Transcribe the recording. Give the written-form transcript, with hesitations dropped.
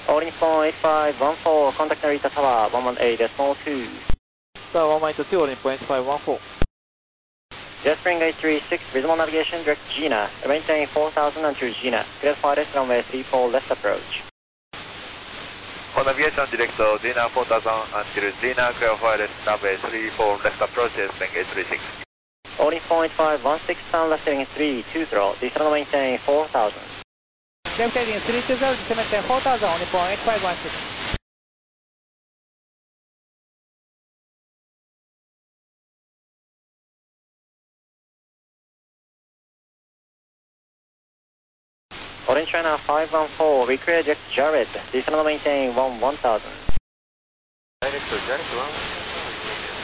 Orange 8514, contact Narita Tower 118.2. Tower 118.2, Orange 8514. Jetspring 836, visible navigation, direct Gina. Maintain 4000 until Gina. Clear for rest runway 34, left approach. For navigation, direct Gina 4000 until Gina, clear for rest runway 34, left approach, Jetspring 836. Orange 8516, turn left heading 320, descend maintain 4000. Left heading 320, descend maintain 4000, Orange 8516. Orange China 514, recreate Jared, descend maintain 1000. Direct Jared 1.